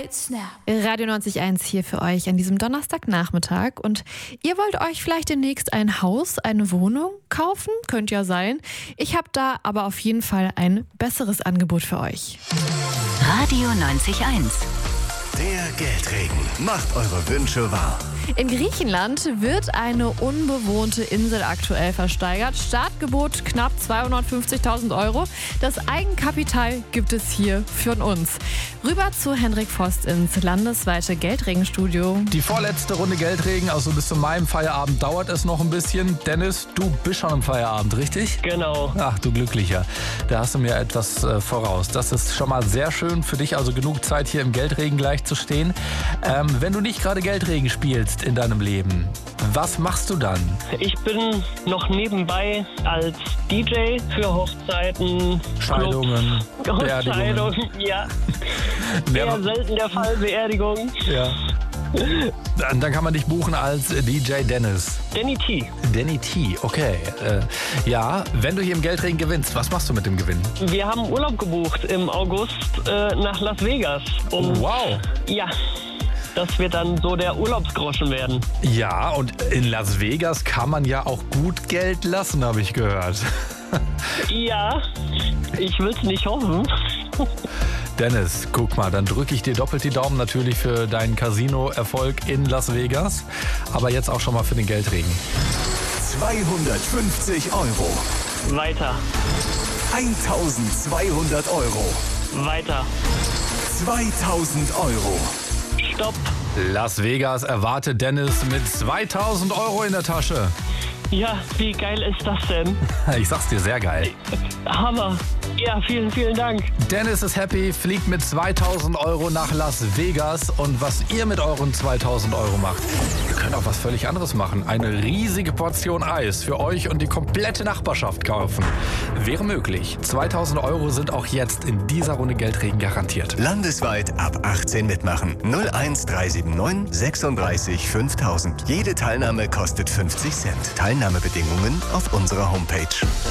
right snap. Radio 90.1 hier für euch an diesem Donnerstagnachmittag. Und ihr wollt euch vielleicht demnächst ein Haus, eine Wohnung kaufen? Könnte ja sein. Ich habe da aber auf jeden Fall ein besseres Angebot für euch. Radio 90.1. Der Geldregen macht eure Wünsche wahr. In Griechenland wird eine unbewohnte Insel aktuell versteigert. Startgebot knapp 250.000 €. Das Eigenkapital gibt es hier für uns. Rüber zu Hendrik Vost ins landesweite Geldregenstudio. Die vorletzte Runde Geldregen, also bis zu meinem Feierabend dauert es noch ein bisschen. Dennis, du bist schon im Feierabend, richtig? Genau. Ach, du Glücklicher. Da hast du mir etwas voraus. Das ist schon mal sehr schön für dich, also genug Zeit hier im Geldregen gleich zu stehen. Wenn du nicht gerade Geldregen spielst in deinem Leben, was machst du dann? Ich bin noch nebenbei als DJ für Hochzeiten, Scheidungen, Clubs, Beerdigungen. Scheidungen, ja. Ja. Eher selten der Fall, Beerdigung. Ja. Dann kann man dich buchen als DJ Dennis. Danny T. Danny T, okay. Ja, wenn du hier im Geldregen gewinnst, was machst du mit dem Gewinn? Wir haben Urlaub gebucht im August nach Las Vegas. Und Wow. ja, das wird dann so der Urlaubsgroschen werden. Ja, und in Las Vegas kann man ja auch gut Geld lassen, habe ich gehört. Ja, ich will's nicht hoffen. Dennis, guck mal, dann drücke ich dir doppelt die Daumen natürlich für deinen Casino-Erfolg in Las Vegas, aber jetzt auch schon mal für den Geldregen. 250 €. Weiter, 1.200 €. weiter. 2.000 €. Stopp. Las Vegas erwartet Dennis mit 2.000 € in der Tasche. Ja, wie geil ist das denn? Ich sag's dir, sehr geil. Hammer. Ja, vielen, vielen Dank. Dennis ist happy, fliegt mit 2.000 € nach Las Vegas. Und was ihr mit euren 2.000 € macht, ihr könnt auch was völlig anderes machen. Eine riesige Portion Eis für euch und die komplette Nachbarschaft kaufen. Wäre möglich. 2.000 € sind auch jetzt in dieser Runde Geldregen garantiert. Landesweit ab 18 mitmachen. 01379 36 5000. Jede Teilnahme kostet 50 Cent. Teilnahmebedingungen auf unserer Homepage.